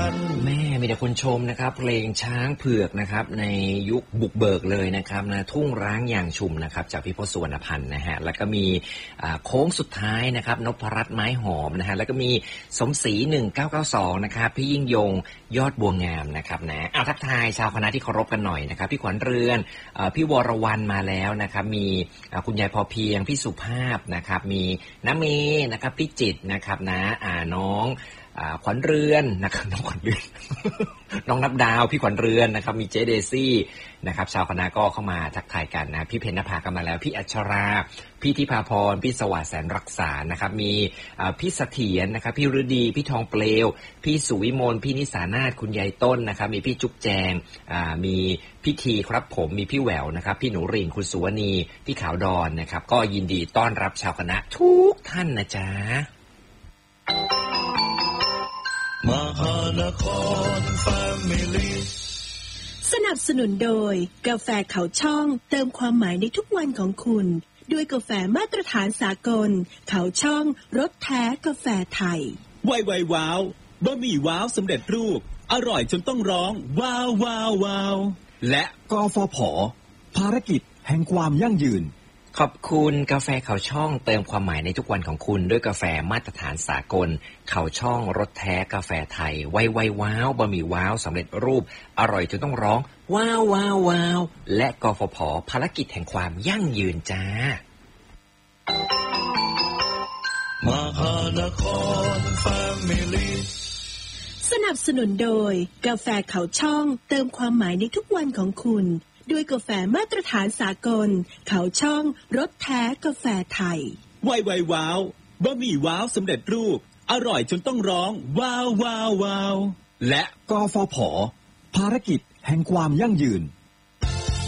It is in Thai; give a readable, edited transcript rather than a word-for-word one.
แม่มีแต่คนชมนะครับเพลงช้างเผือกนะครับในยุคบุกเบิกเลยนะครับนะทุ่งร้างอย่างชุมนะครับจากพี่พศสุวรรณพันธ์นะฮะแล้วก็มีโค้งสุดท้ายนะครับนพรัตน์ไม้หอมนะฮะแล้วก็มีสมศรี1992นะครับพี่ยิ่งยงยอดบัวงามนะครับนะทักทายชาวคณะที่เคารพกันหน่อยนะครับพี่ขวัญเรือนพี่วรวรรณมาแล้วนะครับมีคุณยายพอเพียงพี่สุภาพนะครับมีน้าเมย์นะครับพี่จิตรนะครับนะน้องขวัญเรือนนะครับน้องขวัญเรือน น้องนับดาวพี่ขวัญเรือนนะครับมีเจเดซี่นะครับชาวคณะก็เข้ามาทักทายกันนะพี่เพญนภากันมาแล้วพี่อัชราพี่ทิพาพรพี่สวัสดิ์แสนรักษานะครับมีพี่เสถียรนะครับพี่ฤดีพี่ทองเปลวพี่สุวิมลพี่นิสานาถคุณยายต้นนะครับมีพี่จุ๊บแจงมีพี่ทีครับผมมีพี่แหววนะครับพี่หนูริ่งคุณสุวณีพี่ขาวดอนนะครับก็ยินดีต้อนรับชาวคณะทุกท่านนะจ๊ะมหานครแฟมิลี่สนับสนุนโดยกาแฟเขาช่องเติมความหมายในทุกวันของคุณด้วยกาแฟมาตรฐานสากลเขาช่องรสแท้กาแฟไทยไวว้าวบะหมี่ว้าวสำเร็จรูปอร่อยจนต้องร้องว้าวว้าวว้าวและกฟผ.ภารกิจแห่งความยั่งยืนขอบคุณกาแฟเขาช่องเติมความหมายในทุกวันของคุณด้วยกาแฟมาตรฐานสากลเขาช่องรสแท้กาแฟไทยไวว้าวบะหมี่ว้าวสำเร็จรูปอร่อยจนต้องร้องว้าวว้าวว้าวและกฟผ.ภารกิจแห่งความยั่งยืนจ้ามหานครแฟมิลี่สนับสนุนโดยกาแฟเขาช่องเติมความหมายในทุกวันของคุณด้วยกาแฟมาตรฐานสากลเขาช่องรสแท้กาแฟไทยไวว้าวบะหมี่ว้าวสำเร็จรูปอร่อยจนต้องร้องว้าวว้าวว้าวและกฟผ.ภารกิจแห่งความยั่งยืน